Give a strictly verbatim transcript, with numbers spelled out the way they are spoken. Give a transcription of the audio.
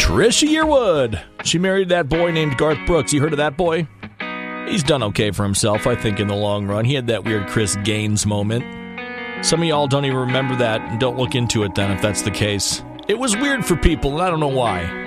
Trisha Yearwood. She married that boy named Garth Brooks. You heard of that boy? He's done okay for himself, I think, in the long run. He had that weird Chris Gaines moment. Some of y'all don't even remember that and don't look into it then if that's the case. It was weird for people, and I don't know why.